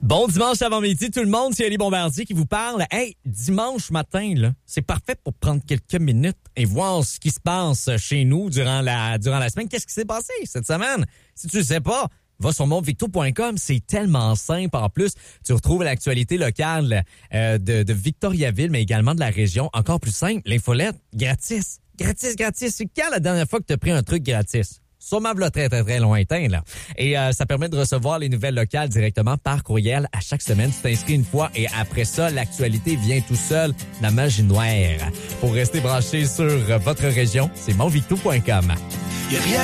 Bon dimanche avant-midi, tout le monde, c'est Ali Bombardier qui vous parle. Hey, dimanche matin, là, c'est parfait pour prendre quelques minutes et voir ce qui se passe chez nous durant la semaine. Qu'est-ce qui s'est passé cette semaine? Si tu le sais pas, va sur montvicto.com, c'est tellement simple. En plus, tu retrouves l'actualité locale de Victoriaville, mais également de la région. Encore plus simple, l'infolette, gratis. Gratis. C'est quand la dernière fois que tu as pris un truc gratis? Sûrement v'là très, très, très lointain, là. Et ça permet de recevoir les nouvelles locales directement par courriel à chaque semaine. Tu t'inscris une fois et après ça, l'actualité vient tout seul, la magie noire. Pour rester branché sur votre région, c'est montvicto.com.